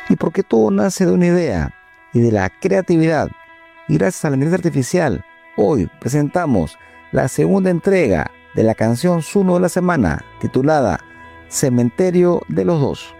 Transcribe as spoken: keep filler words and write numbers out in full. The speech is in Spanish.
Y porque todo nace de una idea y de la creatividad. Y gracias a la inteligencia artificial, hoy presentamos la segunda entrega de la canción Zuno de la semana, titulada Cementerio de los Dos.